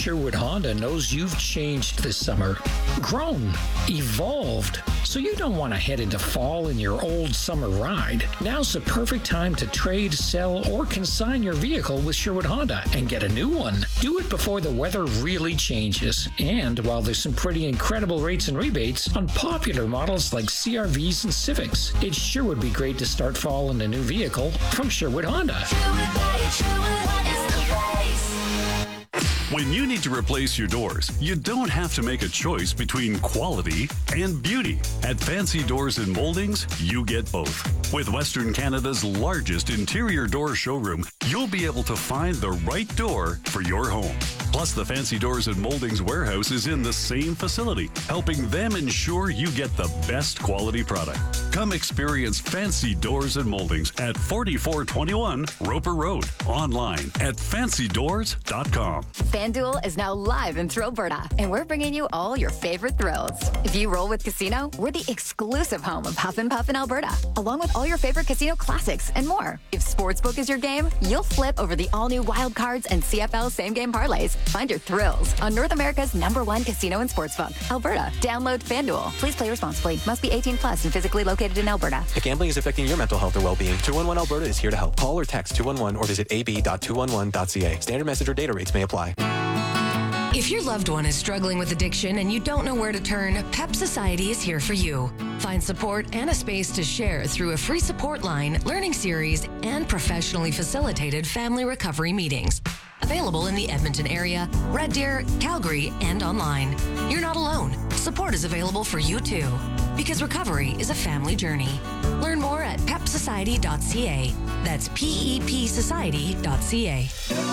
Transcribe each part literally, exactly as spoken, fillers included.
Sherwood Honda knows you've changed this summer, grown, evolved, so you don't want to head into fall in your old summer ride. Now's the perfect time to trade, sell, or consign your vehicle with Sherwood Honda and get a new one. Do it before the weather really changes. And while there's some pretty incredible rates and rebates on popular models like C R Vs and Civics, it sure would be great to start fall in a new vehicle from Sherwood Honda. When you need to replace your doors, you don't have to make a choice between quality and beauty. At Fancy Doors and Moldings, you get both. With Western Canada's largest interior door showroom, you'll be able to find the right door for your home. Plus, the Fancy Doors and Moldings warehouse is in the same facility, helping them ensure you get the best quality product. Come experience Fancy Doors and Moldings at forty-four twenty-one Roper Road. Online at fancy doors dot com. FanDuel is now live in Thrill, Alberta, and we're bringing you all your favorite thrills. If you roll with Casino, we're the exclusive home of Huff and Puff in Alberta, along with all your favorite casino classics and more. If Sportsbook is your game, you'll flip over the all-new Wild Cards and C F L same-game parlays. Find your thrills on North America's number one casino and sportsbook, Alberta. Download FanDuel. Please play responsibly. Must be eighteen plus and physically located in Alberta. If gambling is affecting your mental health or well-being, two one one Alberta is here to help. Call or text two one one or visit a b dot two one one dot c a. Standard message or data rates may apply. If your loved one is struggling with addiction and you don't know where to turn, Pep Society is here for you. Find support and a space to share through a free support line, learning series, and professionally facilitated family recovery meetings. Available in the Edmonton area, Red Deer, Calgary, and online. You're not alone. Support is available for you too. Because recovery is a family journey. Learn more at pep society dot c a. That's P E P society dot c a.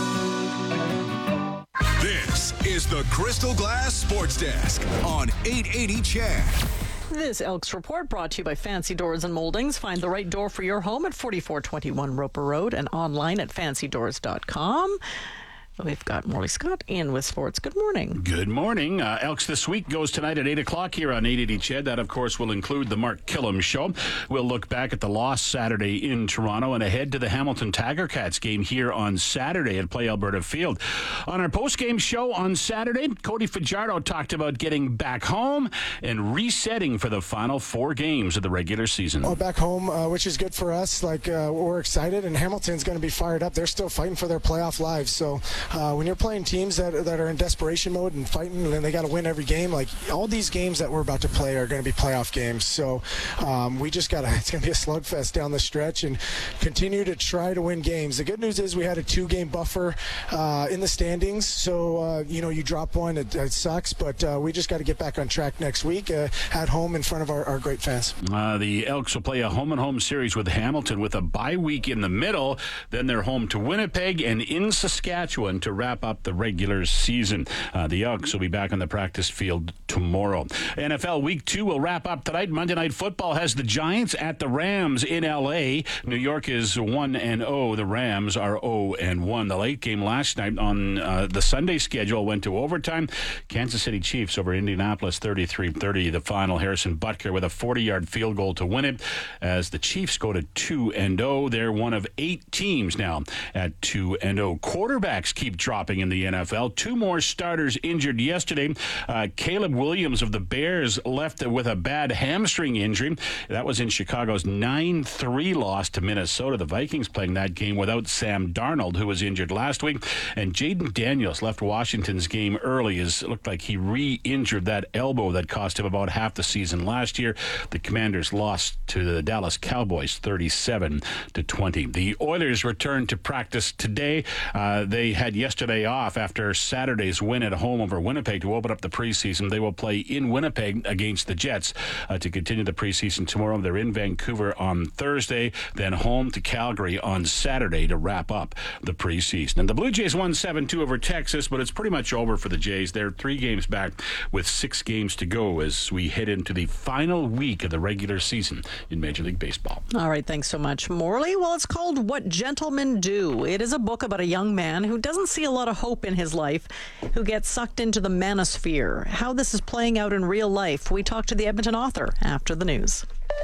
This is the Crystal Glass Sports Desk on eight eighty C H A D. This Elks Report brought to you by Fancy Doors and Moldings. Find the right door for your home at forty-four twenty-one Roper Road and online at fancy doors dot com. We've got Morley Scott in with sports. Good morning. Good morning. Uh, Elks This Week goes tonight at eight o'clock here on eight eighty C H E D. That, of course, will include the Mark Killam Show. We'll look back at the loss Saturday in Toronto and ahead to the Hamilton Tiger Cats game here on Saturday at Play Alberta Field. On our post-game show on Saturday, Cody Fajardo talked about getting back home and resetting for the final four games of the regular season. Oh, back home, uh, which is good for us. Like, uh, we're excited, and Hamilton's going to be fired up. They're still fighting for their playoff lives, so Uh, when you're playing teams that that are in desperation mode and fighting, and they got to win every game, like all these games that we're about to play are going to be playoff games. So um, we just got to, it's going to be a slugfest down the stretch and continue to try to win games. The good news is we had a two-game buffer uh, in the standings. So, uh, you know, you drop one, it, it sucks, but uh, we just got to get back on track next week uh, at home in front of our, our great fans. Uh, the Elks will play a home-and-home series with Hamilton with a bye week in the middle. Then they're home to Winnipeg and in Saskatchewan to wrap up the regular season. Uh, the Elks will be back on the practice field tomorrow. N F L Week two will wrap up tonight. Monday Night Football has the Giants at the Rams in L A. New York is one and oh. The Rams are oh and one. The late game last night on uh, the Sunday schedule went to overtime. Kansas City Chiefs over Indianapolis thirty-three thirty. The final, Harrison Butker with a forty-yard field goal to win it as the Chiefs go to two and oh. They're one of eight teams now at two and oh. Quarterbacks keep dropping in the N F L. Two more starters injured yesterday. Uh, Caleb Williams of the Bears left with a bad hamstring injury. That was in Chicago's nine three loss to Minnesota. The Vikings playing that game without Sam Darnold, who was injured last week. And Jaden Daniels left Washington's game early as it looked like he re-injured that elbow that cost him about half the season last year. The Commanders lost to the Dallas Cowboys thirty-seven to twenty. The Oilers returned to practice today. Uh, they had yesterday off after Saturday's win at home over Winnipeg to open up the preseason. They will play in Winnipeg against the Jets uh, to continue the preseason tomorrow. They're in Vancouver on Thursday, then home to Calgary on Saturday to wrap up the preseason. And the Blue Jays won seven two over Texas, but it's pretty much over for the Jays. They're three games back with six games to go as we head into the final week of the regular season in Major League Baseball. All right, thanks so much, Morley. Well, it's called What Gentlemen Do. It is a book about a young man who doesn't see a lot of hope in his life, who gets sucked into the manosphere. How this is playing out in real life. We talk to the Edmonton author after the news.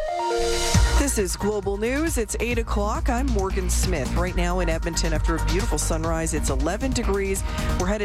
This is Global News. It's eight o'clock. I'm Morgan Smith. Right now in Edmonton, after a beautiful sunrise, it's eleven degrees. We're headed